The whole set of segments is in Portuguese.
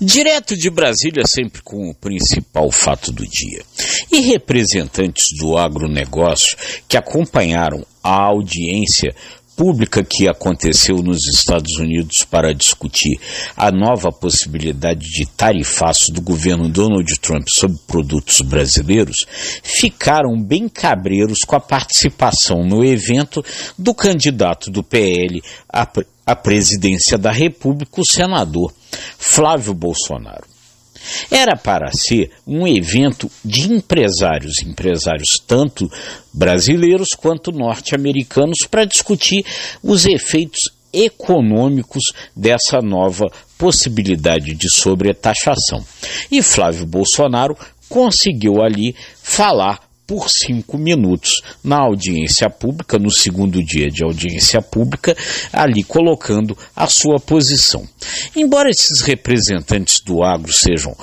Direto de Brasília, sempre com o principal fato do dia. E representantes do agronegócio que acompanharam a audiência pública que aconteceu nos Estados Unidos para discutir a nova possibilidade de tarifaço do governo Donald Trump sobre produtos brasileiros, ficaram bem cabreiros com a participação no evento do candidato do PL à presidência da República, o senador Flávio Bolsonaro. Era para ser um evento de empresários tanto brasileiros quanto norte-americanos, para discutir os efeitos econômicos dessa nova possibilidade de sobretaxação. E Flávio Bolsonaro conseguiu ali falar por 5 minutos na audiência pública, no segundo dia de audiência pública, ali colocando a sua posição. Embora esses representantes do agro sejam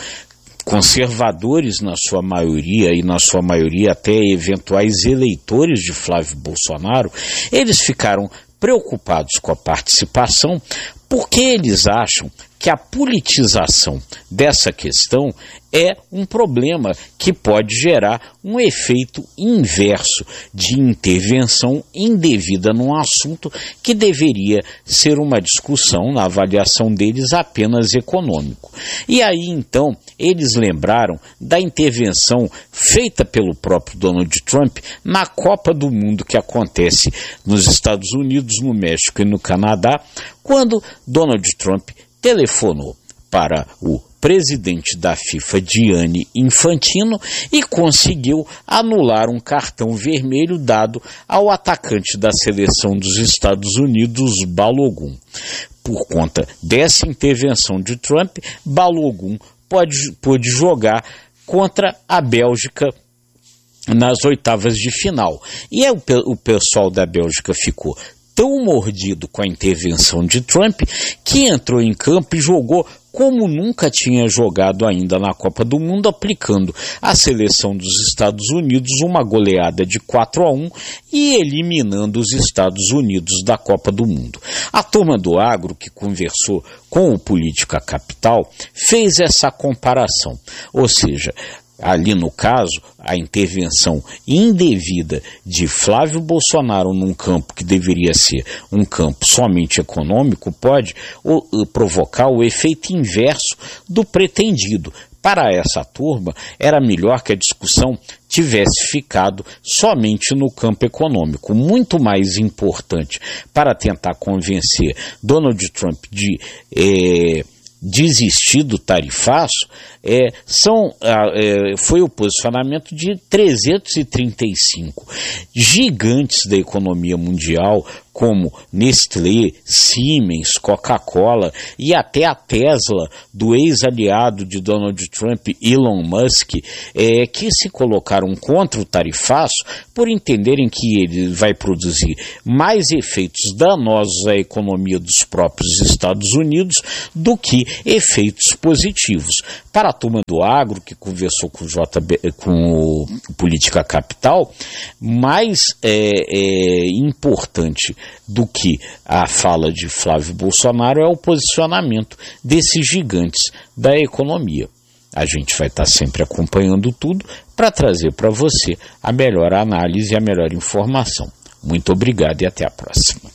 conservadores na sua maioria, e na sua maioria até eventuais eleitores de Flávio Bolsonaro, eles ficaram preocupados com a participação, porque eles acham que a politização dessa questão é um problema que pode gerar um efeito inverso de intervenção indevida num assunto que deveria ser uma discussão, na avaliação deles, apenas econômico. E aí, então, eles lembraram da intervenção feita pelo próprio Donald Trump na Copa do Mundo que acontece nos Estados Unidos, no México e no Canadá, quando Donald Trump telefonou para o presidente da FIFA, Gianni Infantino, e conseguiu anular um cartão vermelho dado ao atacante da seleção dos Estados Unidos, Balogun. Por conta dessa intervenção de Trump, Balogun pôde jogar contra a Bélgica nas oitavas de final. E aí o pessoal da Bélgica ficou tão mordido com a intervenção de Trump que entrou em campo e jogou como nunca tinha jogado ainda na Copa do Mundo, aplicando à seleção dos Estados Unidos uma goleada de 4-1 e eliminando os Estados Unidos da Copa do Mundo. A turma do agro, que conversou com o Política Capital, fez essa comparação, ou seja, ali no caso, a intervenção indevida de Flávio Bolsonaro num campo que deveria ser um campo somente econômico pode provocar o efeito inverso do pretendido. Para essa turma, era melhor que a discussão tivesse ficado somente no campo econômico. Muito mais importante para tentar convencer Donald Trump de desistir do tarifaço foi o posicionamento de 335 gigantes da economia mundial, como Nestlé, Siemens, Coca-Cola e até a Tesla, do ex-aliado de Donald Trump, Elon Musk, que se colocaram contra o tarifaço por entenderem que ele vai produzir mais efeitos danosos à economia dos próprios Estados Unidos do que efeitos positivos. Para a turma do agro, que conversou com o Política Capital, mais importante do que a fala de Flávio Bolsonaro é o posicionamento desses gigantes da economia. A gente vai estar sempre acompanhando tudo para trazer para você a melhor análise e a melhor informação. Muito obrigado e até a próxima.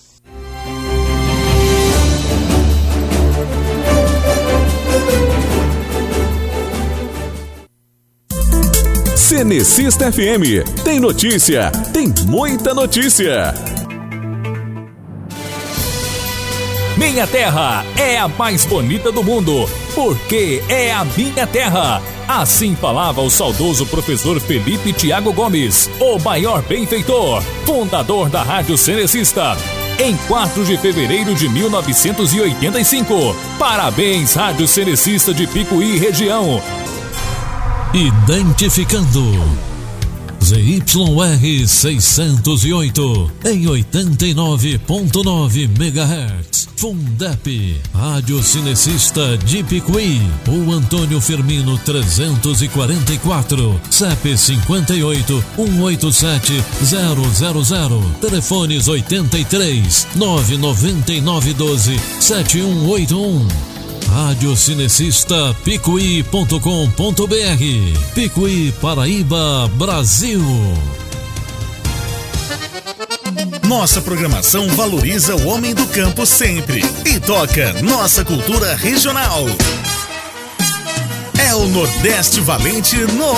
Cenecista FM, tem notícia, tem muita notícia. Minha terra é a mais bonita do mundo, porque é a minha terra. Assim falava o saudoso professor Felipe Thiago Gomes, o maior benfeitor, fundador da Rádio Cenecista, em 4 de fevereiro de 1985. Parabéns, Rádio Cenecista de Picuí região. Identificando ZYR 608 em 89.9 MHz. Fundep, Rádio Cinecista de Picuí, o Antônio Firmino 344, CEP 58 187 000, telefones 83 99912 7181. Radiocinecista Picuí.com.br. Picuí, Paraíba, Brasil. Nossa programação valoriza o homem do campo sempre e toca nossa cultura regional. É o Nordeste Valente no